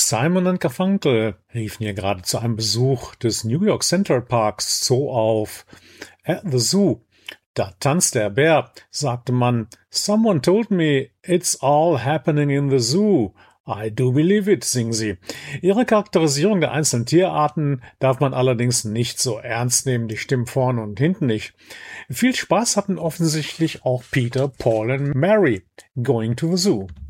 Simon und Garfunkel riefen hier gerade zu einem Besuch des New York Central Parks Zoo auf. At the Zoo. Da tanzt der Bär, sagte man. Someone told me it's all happening in the zoo. I do believe it, singen sie. Ihre Charakterisierung der einzelnen Tierarten darf man allerdings nicht so ernst nehmen, die stimmen vorne und hinten nicht. Viel Spaß hatten offensichtlich auch Peter, Paul und Mary going to the zoo.